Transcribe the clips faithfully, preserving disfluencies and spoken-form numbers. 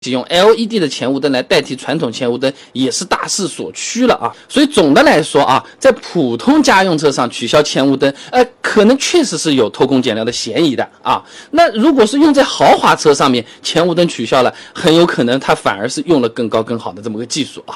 用 L E D 的前雾灯来代替传统前雾灯也是大势所趋了啊。所以总的来说啊，在普通家用车上取消前雾灯，呃，可能确实是有偷工减料的嫌疑的啊。那如果是用在豪华车上面，前雾灯取消了，很有可能它反而是用了更高更好的这么个技术啊。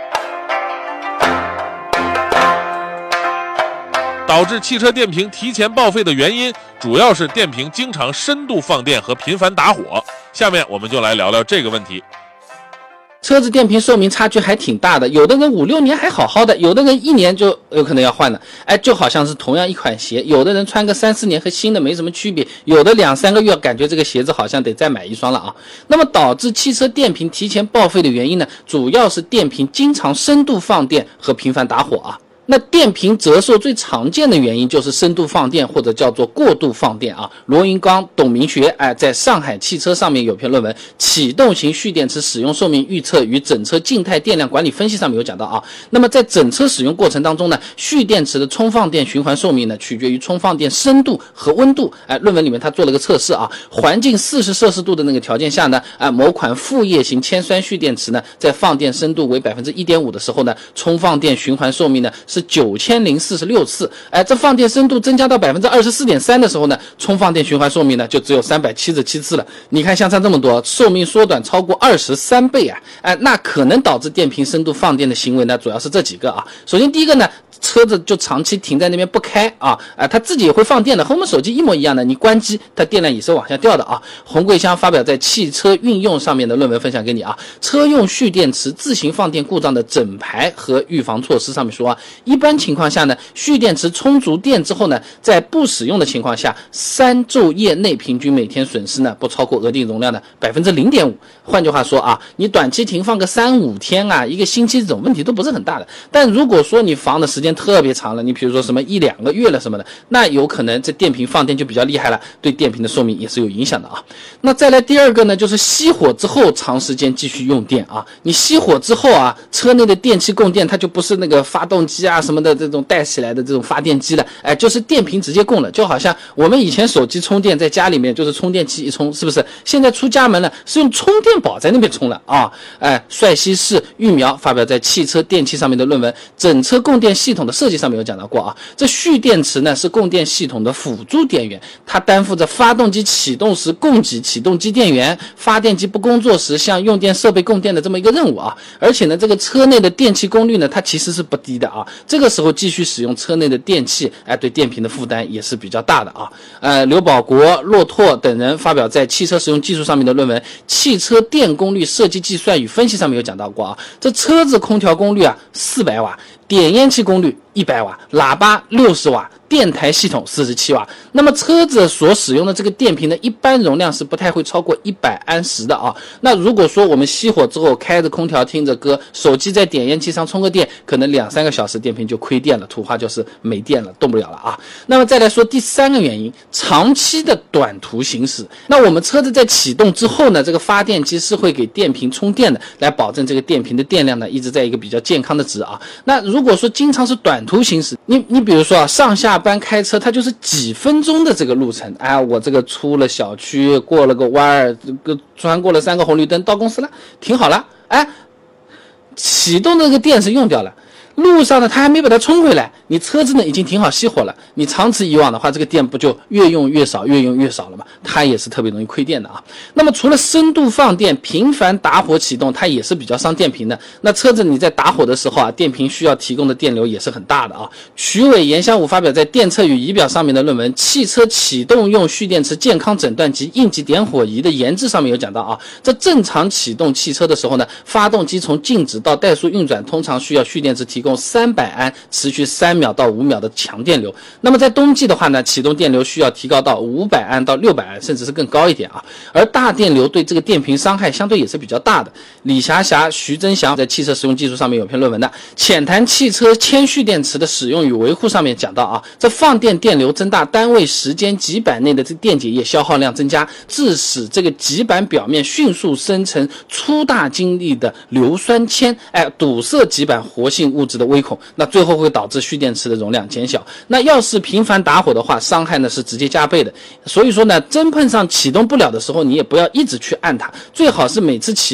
导致汽车电瓶提前报废的原因，主要是电瓶经常深度放电和频繁打火。下面我们就来聊聊这个问题。 车子电瓶寿命差距还挺大的，有的人五六年还好好的，有的人一年就有可能要换了。哎，就好像是同样一款鞋，有的人穿个三四年和新的没什么区别，有的两三个月感觉这个鞋子好像得再买一双了啊。那么导致汽车电瓶提前报废的原因呢，主要是电瓶经常深度放电和频繁打火啊。那电瓶折寿最常见的原因就是深度放电或者叫做过度放电啊。罗云刚、董明学哎，在上海汽车上面有篇论文《启动型蓄电池使用寿命预测与整车静态电量管理分析》上面有讲到啊。那么在整车使用过程当中呢，蓄电池的充放电循环寿命呢，取决于充放电深度和温度。哎，论文里面他做了个测试啊，环境四十摄氏度的那个条件下呢，哎，某款副业型铅酸蓄电池呢，在放电深度为 百分之一点五 的时候呢，充放电循环寿命呢是九千零四十六次，哎，这放电深度增加到 百分之二十四点三 的时候呢，充放电循环寿命呢就只有三百七十七次了。你看相差这么多，寿命缩短超过二十三倍啊！哎，那可能导致电瓶深度放电的行为呢，主要是这几个啊。首先第一个呢，车子就长期停在那边不开啊，啊，它自己也会放电的，和我们手机一模一样的，你关机它电量也是往下掉的啊。洪桂香发表在汽车运用上面的论文分享给你啊，车用蓄电池自行放电故障的整排和预防措施上面说啊，一般情况下呢，蓄电池充足电之后呢，在不使用的情况下，三昼夜内平均每天损失呢不超过额定容量的 百分之零点五。 换句话说啊，你短期停放个三五天啊，一个星期这种问题都不是很大的。但如果说你放的时间特别长了，你比如说什么一两个月了什么的，那有可能这电瓶放电就比较厉害了，对电瓶的寿命也是有影响的啊。那再来第二个呢，就是熄火之后长时间继续用电啊。你熄火之后啊，车内的电器供电它就不是那个发动机啊什么的这种带起来的这种发电机了，哎，就是电瓶直接供了。就好像我们以前手机充电在家里面就是充电器一充，是不是？现在出家门了是用充电宝在那边充了啊。哎，帅西式育苗发表在汽车电器上面的论文《整车供电系统的设计》上面有讲到过啊。这蓄电池呢是供电系统的辅助电源，它担负着发动机启动时供给启动机电源，发电机不工作时向用电设备供电的这么一个任务啊。而且呢，这个车内的电气功率呢，它其实是不低的啊。这个时候继续使用车内的电器，哎，对电瓶的负担也是比较大的啊。呃，刘保国、骆拓等人发表在汽车使用技术上面的论文《汽车电功率设计计算与分析》上面有讲到过啊。这车子空调功率啊四百瓦，点烟器功率一百瓦，喇叭六十瓦，电台系统四十七瓦。那么车子所使用的这个电瓶呢，一般容量是不太会超过一百安时的啊。那如果说我们熄火之后开着空调听着歌，手机在点烟器上充个电，可能两三个小时电瓶就亏电了，土话就是没电了，动不了了啊。那么再来说第三个原因，长期的短途行驶。那我们车子在启动之后呢，这个发电机是会给电瓶充电的，来保证这个电瓶的电量呢一直在一个比较健康的值啊。那如果说经常是短途行驶，你你比如说啊，上下班开车它就是几分钟的这个路程，哎，我这个出了小区，过了个弯儿，这个穿过了三个红绿灯，到公司了，停好了，哎，启动的这个电是用掉了。路上呢，它还没把它充回来，你车子呢已经停好熄火了，你长此以往的话，这个电不就越用越少，越用越少了吗？它也是特别容易亏电的啊。那么除了深度放电、频繁打火启动，它也是比较伤电瓶的。那车子你在打火的时候啊，电瓶需要提供的电流也是很大的啊。徐伟、严香武发表在《电测与仪表》上面的论文《汽车启动用蓄电池健康诊断及应急点火仪的研制》上面有讲到啊，这正常启动汽车的时候呢，发动机从静止到怠速运转，通常需要蓄电池提供三百安，持续三秒到五秒的强电流。那么在冬季的话呢，启动电流需要提高到五百安到六百安，甚至是更高一点啊。而大电流对这个电瓶伤害相对也是比较大的。李霞霞、徐增祥在汽车使用技术上面有篇论文的《浅谈汽车铅蓄电池的使用与维护》上面讲到啊，这放电电流增大，单位时间极板内的这电解液消耗量增加，致使这个极板表面迅速生成粗大晶粒的硫酸铅，哎，堵塞极板活性物质的微孔，那最后会导致蓄电池的容量减小。那要是频繁打火的话，伤害呢是直接加倍的。所以说呢，真碰上启动不了的时候，你也不要一直去按它，最好是每次启